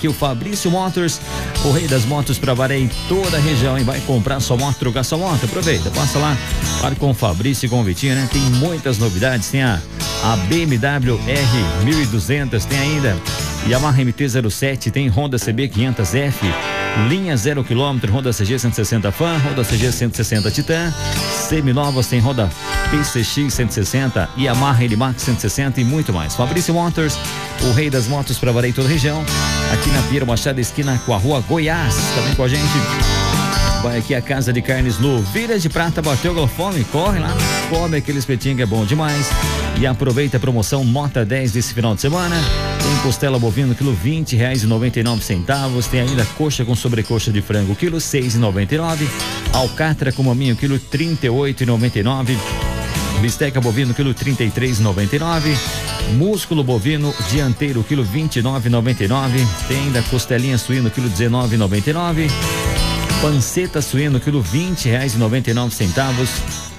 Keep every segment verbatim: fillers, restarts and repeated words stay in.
aqui o Fabrício Motors, o rei das motos para valer em toda a região, e vai comprar sua moto, trocar sua moto, aproveita, passa lá, fale com o Fabrício e com o Vitinho, né? Tem muitas novidades, tem a, a B M W R mil e duzentos, tem ainda Yamaha M T zero sete, tem Honda C B quinhentos F, linha zero quilômetro, Honda C G cento e sessenta Fan, Honda C G cento e sessenta Titan, seminovas tem Honda P C X cento e sessenta, Yamaha N Max cento e sessenta e muito mais. Fabrício Motors, o rei das motos para valer em toda a região, aqui na Piero Machado, esquina com a rua Goiás, também com a gente. Vai aqui a Casa de Carnes no Vila de Prata, bateu a fome, corre lá, come aquele espetinho que é bom demais. E aproveita a promoção Nota dez desse final de semana. Tem costela bovino, quilo vinte reais e noventa e nove centavos. Tem ainda coxa com sobrecoxa de frango, quilo seis e noventa e nove. Alcatra com maminho, quilo trinta e oito e noventa e nove. Bisteca bovino, quilo trinta e três e noventa e nove. Músculo bovino dianteiro, quilo vinte e nove e noventa e nove. Tem ainda costelinha suíno, quilo dezenove e noventa e nove. Panceta suíno, quilo vinte reais e noventa e nove centavos.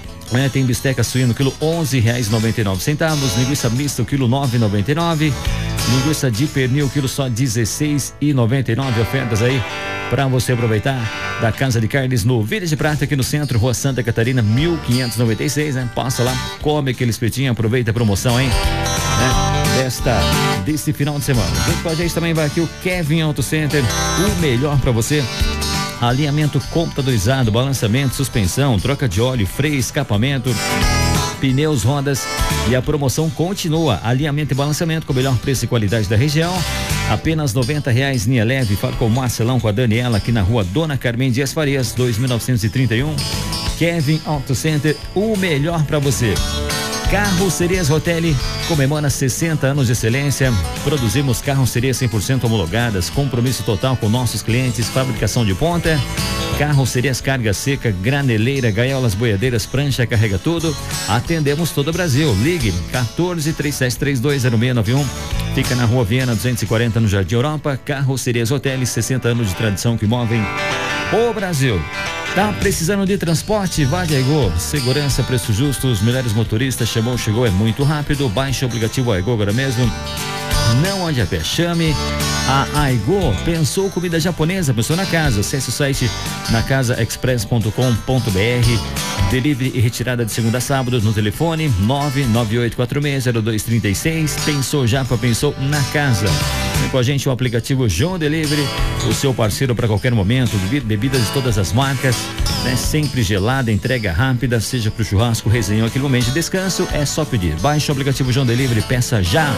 É, tem bisteca suíno, quilo onze reais e noventa e nove centavos. Linguiça mista, quilo nove e noventa e nove. Linguiça de pernil, quilo só dezesseis e noventa e nove. Ofertas aí para você aproveitar da Casa de Carnes no Vila de Prata, aqui no centro, Rua Santa Catarina, mil quinhentos e noventa e seis, né? Passa lá, come aquele espetinho, aproveita a promoção, hein? Né? Desta, desse final de semana. Junto com a gente também vai aqui o Kevin Auto Center, o melhor para você. Alinhamento computadorizado, balançamento, suspensão, troca de óleo, freio, escapamento, pneus, rodas, e a promoção continua. Alinhamento e balançamento com o melhor preço e qualidade da região. Apenas noventa reais, linha leve. Fala com o Marcelão, com a Daniela, aqui na rua Dona Carmen Dias Farias, dois mil novecentos e trinta e um. Kevin Auto Center, o melhor para você. Carrocerias Rotelli comemora sessenta anos de excelência. Produzimos carrocerias cem por cento homologadas, compromisso total com nossos clientes, fabricação de ponta. Carrocerias carga seca, graneleira, gaiolas, boiadeiras, prancha, carrega tudo. Atendemos todo o Brasil. Ligue quatorze, três sete três dois, zero seis nove um. Fica na Rua Viena duzentos e quarenta, no Jardim Europa. Carrocerias Rotelli, sessenta anos de tradição que movem o Brasil. Tá precisando de transporte? Vá de Aigô. Segurança, preço justo, os melhores motoristas. Chamou, chegou, é muito rápido. Baixe o aplicativo Aigô agora mesmo. Não ande a pé, chame a Aigô. Pensou comida japonesa? Pensou na casa? Acesse o site na casa express ponto com ponto br. Delivery e retirada de segunda a sábado no telefone nove nove oito quatro seis zero dois três seis. Pensou Japa, pensou na casa. Vem com a gente o aplicativo João Delivery, o seu parceiro para qualquer momento. Bebidas de todas as marcas, né? Sempre gelada, entrega rápida, seja pro churrasco, resenhão, aquele momento de descanso, é só pedir. Baixe o aplicativo João Delivery, peça já.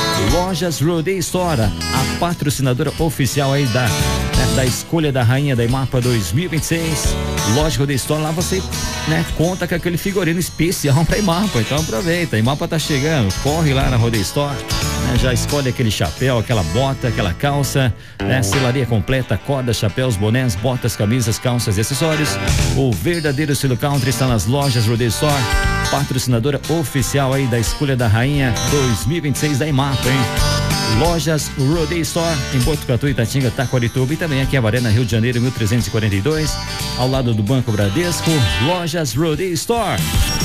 Lojas Rodeio Store, a patrocinadora oficial aí da, né, da escolha da rainha da Imapa dois mil e vinte e seis. Loja Rodeio Store, lá você, né, conta com aquele figurino especial pra Imapa, então aproveita, a Imapa tá chegando, corre lá na Rodeio Store, né, já escolhe aquele chapéu, aquela bota, aquela calça, né, selaria completa, corda, chapéus, bonés, botas, camisas, calças e acessórios. O verdadeiro estilo country está nas Lojas Rodeio Store, patrocinadora oficial aí da escolha da rainha dois mil e vinte e seis da Imapa, hein? Lojas Rodeio Store, em Botucatu, Itatinga, Taquarituba, e também aqui em Avarena, Rio de Janeiro, mil trezentos e quarenta e dois, ao lado do Banco Bradesco. Lojas Rodeio Store.